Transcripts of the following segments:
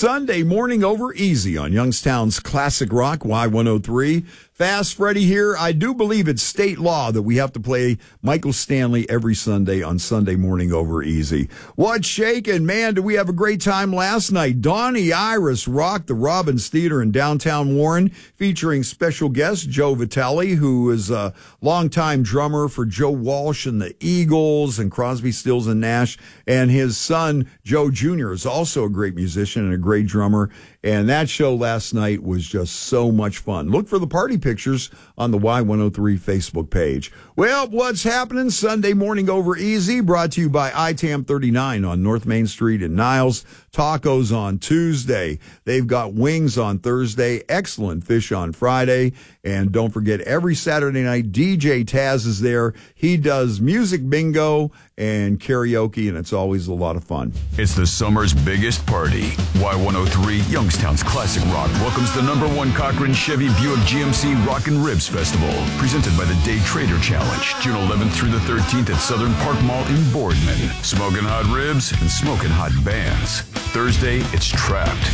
Sunday morning over easy on Youngstown's Classic Rock Y103. Fast Freddy here. I do believe it's state law that we have to play Michael Stanley every Sunday on Sunday morning over easy. What's shaking? Man, did we have a great time last night. Donnie Iris rocked the Robbins Theater in downtown Warren, featuring special guest Joe Vitale, who is a longtime drummer for Joe Walsh and the Eagles and Crosby, Stills and Nash. And his son, Joe Jr., is also a great musician and a great drummer. And that show last night was just so much fun. Look for the party pictures on the Y103 Facebook page. Well, what's happening? Sunday morning over easy, brought to you by ITAM 39 on North Main Street in Niles. Tacos on Tuesday. They've got wings on Thursday. Excellent fish on Friday. And don't forget, every Saturday night, DJ Taz is there. He does music bingo and karaoke, and it's always a lot of fun. It's the summer's biggest party. Y103, Youngstown's Classic Rock, welcomes the #1 Cochran Chevy Buick GMC Rock and Ribs Festival, presented by the Day Trader Challenge, June 11th through the 13th at Southern Park Mall in Boardman. Smoking hot ribs and smoking hot bands. Thursday, it's Trapped.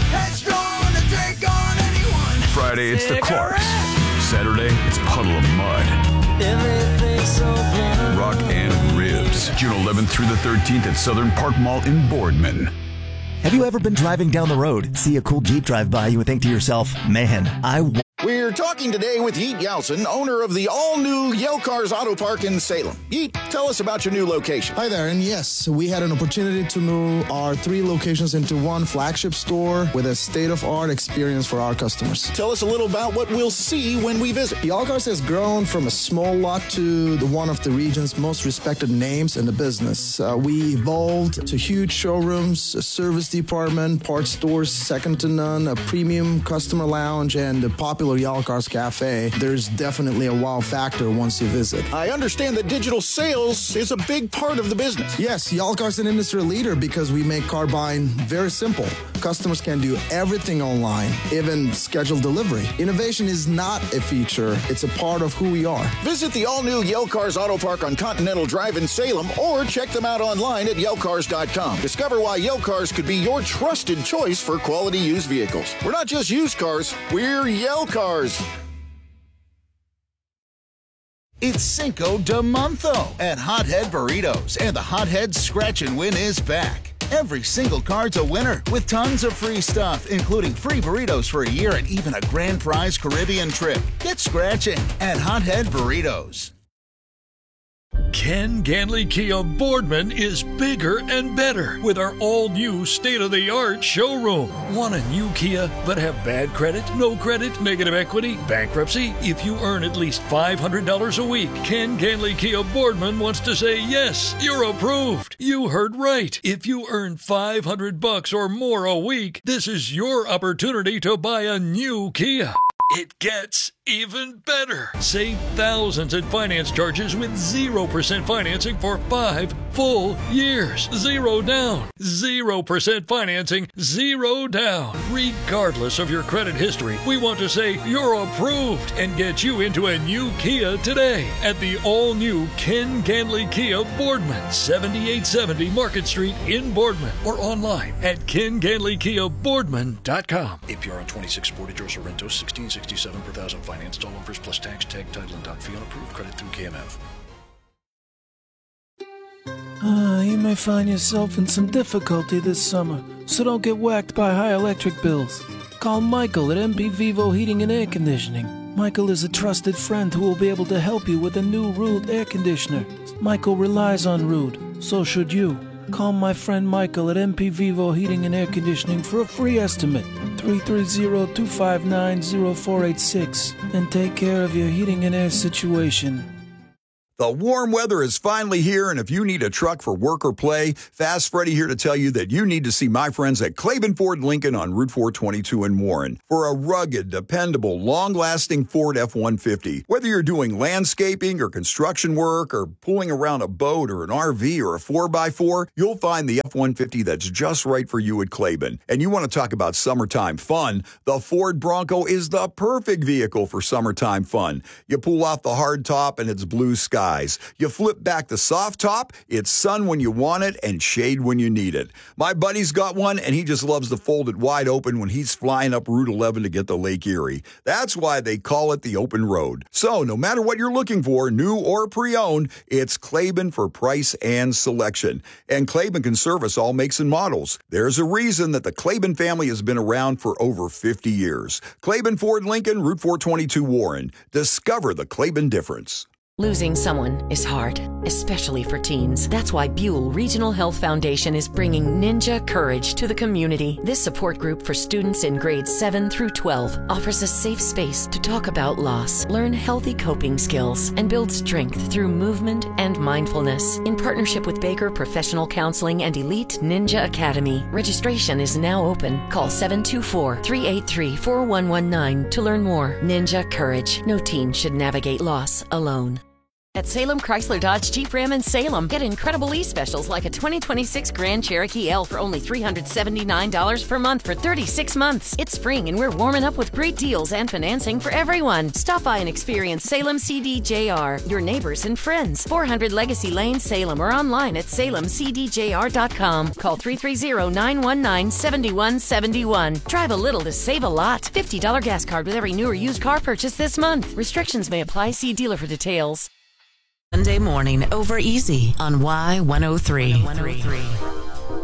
Friday, it's the Clarks. Saturday, it's Puddle of Mud. Rock and Ribs, June 11th through the 13th at Southern Park Mall in Boardman. Have you ever been driving down the road, see a cool Jeep drive by you and think to yourself, man, We're talking today with Yeet Yelson, owner of the all-new Yale Cars Auto Park in Salem. Yeet, tell us about your new location. Hi there, and yes, we had an opportunity to move our 3 locations into one flagship store with a state-of-art experience for our customers. Tell us a little about what we'll see when we visit. Yale Cars has grown from a small lot to one of the region's most respected names in the business. We evolved to huge showrooms, a service department, parts stores second to none, a premium customer lounge, and a popular Yale Cars Cafe. There's definitely a wow factor once you visit. I understand that digital sales is a big part of the business. Yes, Yale Cars is an industry leader because we make car buying very simple. Customers can do everything online, even schedule delivery. Innovation is not a feature, it's a part of who we are. Visit the all-new Yale Cars Auto Park on Continental Drive in Salem or check them out online at YaleCars.com. Discover why Yale Cars could be your trusted choice for quality used vehicles. We're not just used cars, we're Yale Cars. It's Cinco de Monzo at Hothead Burritos, and the Hothead Scratch and Win is back. Every single card's a winner with tons of free stuff, including free burritos for a year and even a grand prize Caribbean trip. Get scratching at Hothead Burritos. Ken Ganley Kia Boardman is bigger and better with our all-new state-of-the-art showroom. Want a new Kia but have bad credit, no credit, negative equity, bankruptcy? If you earn at least $500 a week, Ken Ganley Kia Boardman wants to say, yes, you're approved. You heard right. If you earn $500 or more a week, this is your opportunity to buy a new Kia. It gets even better. Save thousands in finance charges with 0% financing for 5 full years. 0 down. 0% financing, 0 down. Regardless of your credit history, we want to say you're approved and get you into a new Kia today at the all-new Ken Ganley Kia Boardman, 7870 Market Street in Boardman, or online at KenGanleyKiaBoardman.com. APR on 26 Sportage or Sorrento, 1667 per thousand financed, all offers plus tax, tag, title, and doc fee on approved credit through KMF. You may find yourself in some difficulty this summer, so don't get whacked by high electric bills. Call Michael at MP Vivo Heating and Air Conditioning. Michael is a trusted friend who will be able to help you with a new Rude air conditioner. Michael relies on Rude, so should you. Call my friend Michael at MP Vivo Heating and Air Conditioning for a free estimate. 330-259-0486 and take care of your heating and air situation. The warm weather is finally here, and if you need a truck for work or play, Fast Freddy here to tell you that you need to see my friends at Claiborne Ford Lincoln on Route 422 in Warren for a rugged, dependable, long-lasting Ford F-150. Whether you're doing landscaping or construction work or pulling around a boat or an RV or a 4x4, you'll find the F-150 that's just right for you at Claiborne. And you want to talk about summertime fun, the Ford Bronco is the perfect vehicle for summertime fun. You pull off the hard top and it's blue sky. eyes. You flip back the soft top, it's sun when you want it and shade when you need it. My buddy's got one, and he just loves to fold it wide open when he's flying up Route 11 to get to Lake Erie. That's why they call it the open road. So no matter what you're looking for, new or pre-owned, it's Klaben for price and selection. And Klaben can service all makes and models. There's a reason that the Klaben family has been around for over 50 years. Klaben Ford Lincoln, Route 422 Warren. Discover the Klaben difference. Losing someone is hard, especially for teens. That's why Buell Regional Health Foundation is bringing Ninja Courage to the community. This support group for students in grades 7 through 12 offers a safe space to talk about loss, learn healthy coping skills, and build strength through movement and mindfulness. In partnership with Baker Professional Counseling and Elite Ninja Academy, registration is now open. Call 724-383-4119 to learn more. Ninja Courage. No teen should navigate loss alone. At Salem Chrysler Dodge Jeep Ram in Salem, get incredible e-specials like a 2026 Grand Cherokee L for only $379 per month for 36 months. It's spring and we're warming up with great deals and financing for everyone. Stop by and experience Salem CDJR, your neighbors and friends. 400 Legacy Lane, Salem, or online at salemcdjr.com. Call 330-919-7171. Drive a little to save a lot. $50 gas card with every new or used car purchase this month. Restrictions may apply. See dealer for details. Sunday morning over easy on Y103.